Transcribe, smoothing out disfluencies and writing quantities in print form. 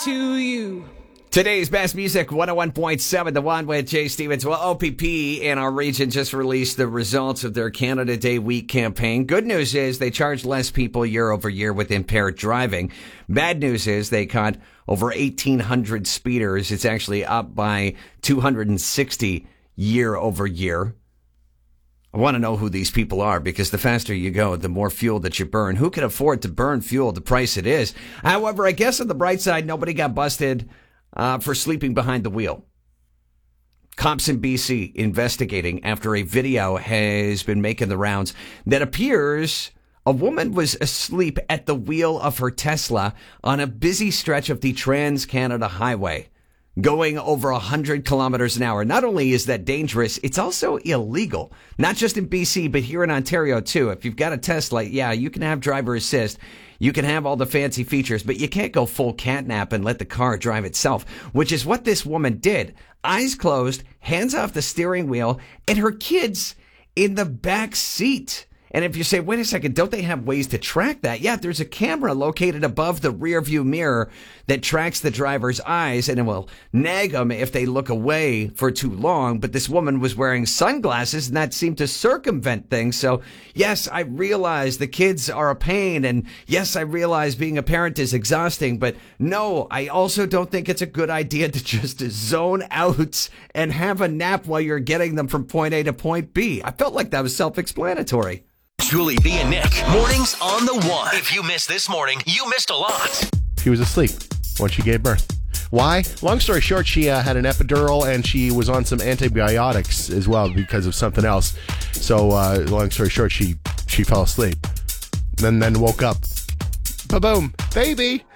to you. Today's best music, 101.7, the one with Jay Stevens. Well, OPP in our region just released the results of their Canada Day Week campaign. Good news is they charged less people year over year with impaired driving. Bad news is they caught over 1,800 speeders. It's actually up by 260 year over year. I want to know who these people are, because the faster you go, the more fuel that you burn. Who can afford to burn fuel at the price it is? However, I guess on the bright side, nobody got busted for sleeping behind the wheel. Cops in BC investigating after a video has been making the rounds that appears a woman was asleep at the wheel of her Tesla on a busy stretch of the Trans-Canada Highway, going over 100 kilometers an hour. Not only is that dangerous, it's also illegal. Not just in BC, but here in Ontario too. If you've got a Tesla, yeah, you can have driver assist. You can have all the fancy features, but you can't go full catnap and let the car drive itself, which is what this woman did. Eyes closed, hands off the steering wheel, and her kids in the back seat. And if you say, wait a second, don't they have ways to track that? Yeah, there's a camera located above the rear view mirror that tracks the driver's eyes, and it will nag them if they look away for too long. But this woman was wearing sunglasses, and that seemed to circumvent things. So, yes, I realize the kids are a pain, and yes, I realize being a parent is exhausting. But no, I also don't think it's a good idea to just zone out and have a nap while you're getting them from point A to point B. I felt like that was self-explanatory. Julie, V, and Nick. Mornings on the One. If you missed this morning, you missed a lot. She was asleep when she gave birth. Why? Long story short, she had an epidural and she was on some antibiotics as well because of something else. So, long story short, she fell asleep. Then woke up. Ba-boom. Baby!